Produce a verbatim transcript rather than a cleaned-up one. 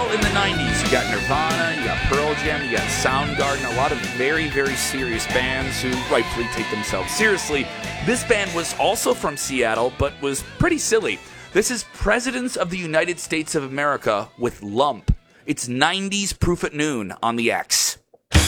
Well, in the nineties, you got Nirvana, you got Pearl Jam, you got Soundgarden, a lot of very, very serious bands who rightfully take themselves seriously. This band was also from Seattle, but was pretty silly. This is Presidents of the United States of America with Lump. It's nineties Proof at Noon on the X.